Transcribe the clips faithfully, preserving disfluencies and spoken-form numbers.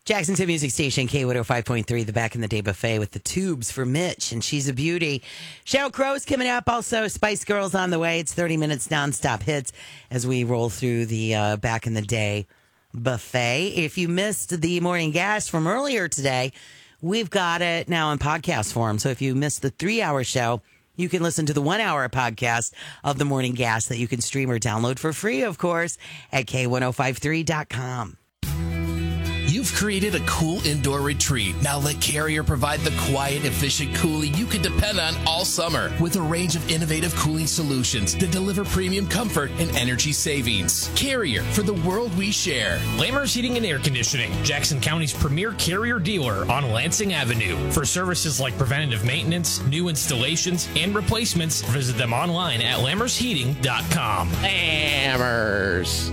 Jackson's Hit Music Station, K one oh five point three, the Back in the Day Buffet with the Tubes for Mitch, and she's a beauty. Sheryl Crow's coming up, also Spice Girls on the way. It's thirty minutes nonstop hits as we roll through the uh, Back in the Day Buffet. If you missed the Morning Gas from earlier today, we've got it now in podcast form. So if you missed the three-hour show, you can listen to the one-hour podcast of the Morning Gas that you can stream or download for free, of course, at K ten fifty-three dot com. You've created a cool indoor retreat. Now let Carrier provide the quiet, efficient cooling you can depend on all summer with a range of innovative cooling solutions that deliver premium comfort and energy savings. Carrier, for the world we share. Lammers Heating and Air Conditioning, Jackson County's premier Carrier dealer on Lansing Avenue. For services like preventative maintenance, new installations, and replacements, visit them online at lammers heating dot com. Lammers.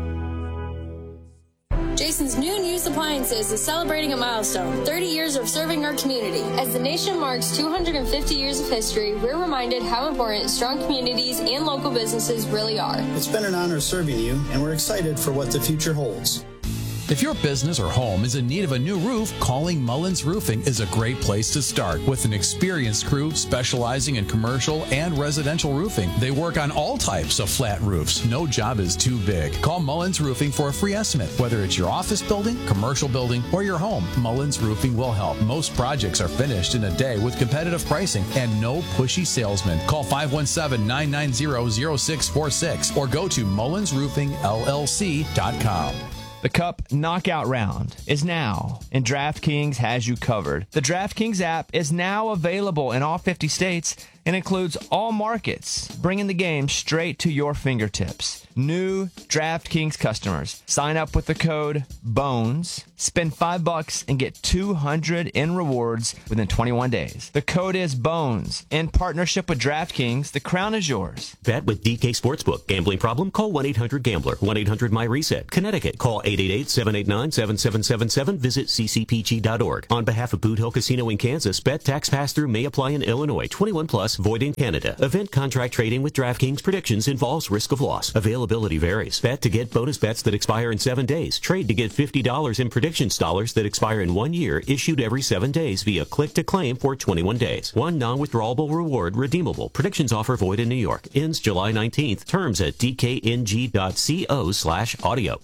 Jason's New and Used Appliances is celebrating a milestone, thirty years of serving our community. As the nation marks two hundred fifty years of history, we're reminded how important strong communities and local businesses really are. It's been an honor serving you, and we're excited for what the future holds. If your business or home is in need of a new roof, calling Mullins Roofing is a great place to start. With an experienced crew specializing in commercial and residential roofing, they work on all types of flat roofs. No job is too big. Call Mullins Roofing for a free estimate. Whether it's your office building, commercial building, or your home, Mullins Roofing will help. Most projects are finished in a day with competitive pricing and no pushy salesmen. Call five one seven, nine nine zero, zero six four six or go to mullins roofing l l c dot com. The Cup Knockout Round is now, and DraftKings has you covered. The DraftKings app is now available in all fifty states and includes all markets, bringing the game straight to your fingertips. New DraftKings customers, sign up with the code BONES, spend five bucks and get two hundred in rewards within twenty-one days. The code is BONES. In partnership with DraftKings, the crown is yours. Bet with D K Sportsbook. Gambling problem? Call one eight hundred gambler. one eight hundred my reset. Connecticut. Call eight eight eight, seven eight nine, seven seven seven seven. Visit c c p g dot org. On behalf of Boot Hill Casino in Kansas, bet tax pass-through may apply in Illinois. twenty-one plus, void in Canada. Event contract trading with DraftKings predictions involves risk of loss. Availability varies. Bet to get bonus bets that expire in seven days. Trade to get fifty dollars in predictions dollars that expire in one year, issued every seven days via click to claim for twenty-one days. One non-withdrawable reward redeemable. Predictions offer void in New York. Ends July nineteenth. Terms at d k n g dot co slash audio.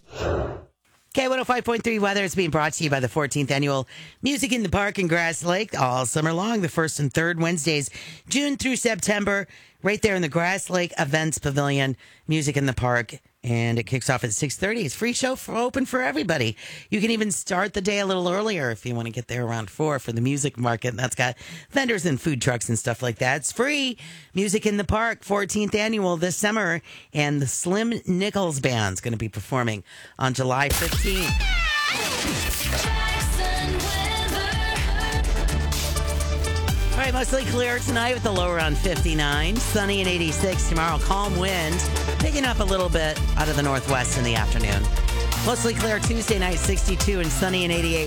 K one oh five point three weather is being brought to you by the fourteenth Annual Music in the Park in Grass Lake all summer long, the first and third Wednesdays, June through September, right there in the Grass Lake Events Pavilion, Music in the Park. And it kicks off at six thirty. It's a free show for open for everybody. You can even start the day a little earlier if you want to get there around four for the music market. And that's got vendors and food trucks and stuff like that. It's free. Music in the Park, fourteenth Annual this summer. And the Slim Nichols Band's going to be performing on July fifteenth. All right, mostly clear tonight with the low around fifty-nine. Sunny and eighty-six tomorrow. Calm wind, picking up a little bit out of the northwest in the afternoon. Mostly clear Tuesday night, sixty-two and sunny and eighty-eight